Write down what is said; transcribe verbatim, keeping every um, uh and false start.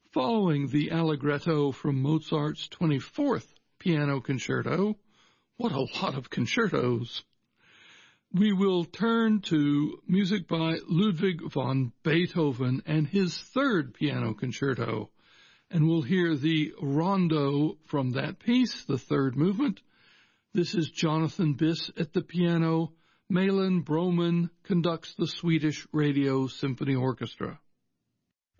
Following the Allegretto from Mozart's twenty-fourth Piano Concerto, what a lot of concertos, we will turn to music by Ludwig van Beethoven and his third Piano Concerto, and we'll hear the rondo from that piece, the third movement. This is Jonathan Biss at the piano. Malin Broman conducts the Swedish Radio Symphony Orchestra.